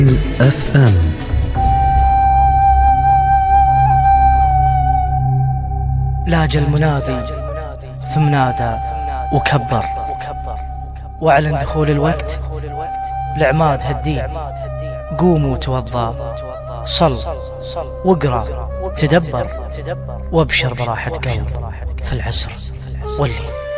اف ام. لاج المنادي ثم نادى وكبر واعلن دخول الوقت لعماد هالدين. قوموا توضى، صل واقرأ تدبر، وابشر براحة قلب في العسر والليل.